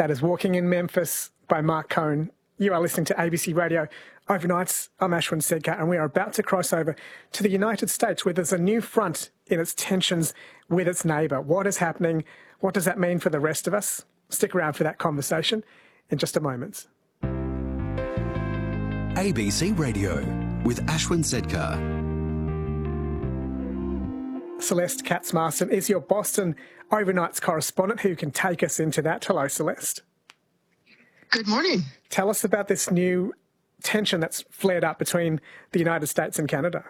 That is Walking in Memphis by Mark Cohn. You are listening to ABC Radio Overnights. I'm Ashwin Sedkar, and we are about to cross over to the United States, where there's a new front in its tensions with its neighbour. What is happening? What does that mean for the rest of us? Stick around for that conversation in just a moment. ABC Radio with Ashwin Sedkar. Celeste Katz-Marston is your Boston Overnights correspondent who can take us into that. Hello, Celeste. Good morning. Tell us about this new tension that's flared up between the United States and Canada.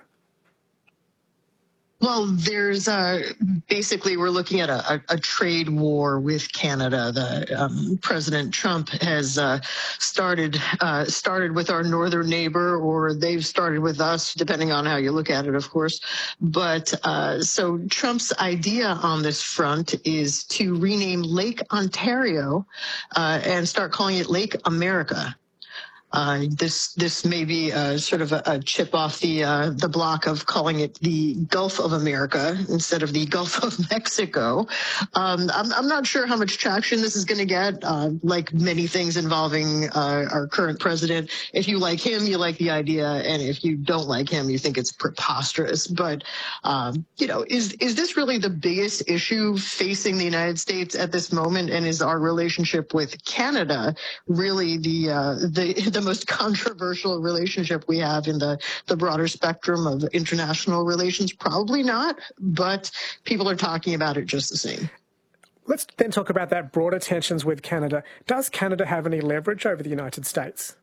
Well, there's basically we're looking at a trade war with Canada. President Trump has started with our northern neighbor, or they've started with us, depending on how you look at it, of course. But so Trump's idea on this front is to rename Lake Ontario and start calling it Lake America. This may be sort of a chip off the block of calling it the Gulf of America instead of the Gulf of Mexico. I'm not sure how much traction this is going to get. Like many things involving our current president, if you like him, you like the idea, and if you don't like him, you think it's preposterous. But is this really the biggest issue facing the United States at this moment? And is our relationship with Canada really the most controversial relationship we have in the broader spectrum of international relations? Probably not, but people are talking about it just the same. Let's then talk about that broader tensions with Canada. Does Canada have any leverage over the United States?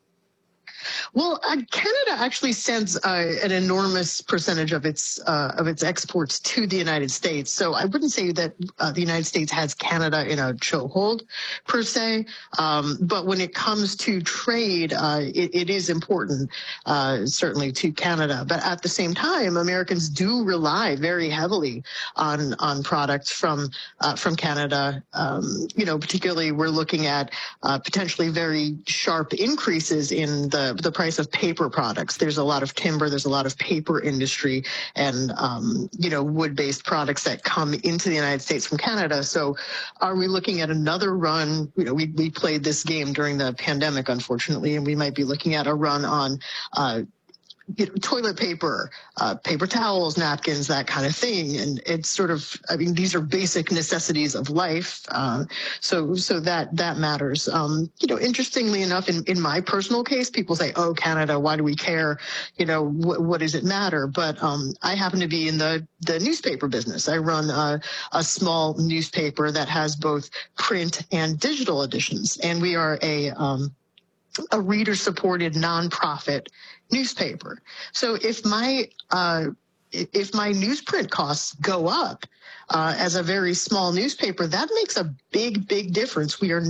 Well, Canada actually sends an enormous percentage of its exports to the United States. So I wouldn't say that the United States has Canada in a chokehold per se. But when it comes to trade, it is important, certainly to Canada. But at the same time, Americans do rely very heavily on products from Canada. Particularly we're looking at potentially very sharp increases in the price of paper products. There's a lot of timber, there's a lot of paper industry and, wood-based products that come into the United States from Canada. So are we looking at another run? We played this game during the pandemic, unfortunately, and we might be looking at a run on toilet paper, paper towels, napkins, that kind of thing. And it's sort of, these are basic necessities of life. So that matters. Interestingly enough, in my personal case, people say, oh, Canada, why do we care? What does it matter? But I happen to be in the newspaper business. I run a small newspaper that has both print and digital editions. And we are a reader-supported nonprofit newspaper. So if my newsprint costs go up as a very small newspaper, that makes a big difference. We are